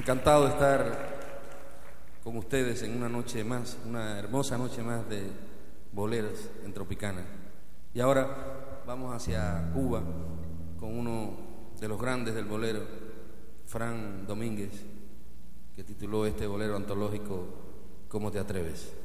Encantado de estar con ustedes en una noche más, una hermosa noche más de boleros en Tropicana. Y ahora vamos hacia Cuba con uno de los grandes del bolero, Fran Domínguez, que tituló este bolero antológico ¿Cómo te atreves?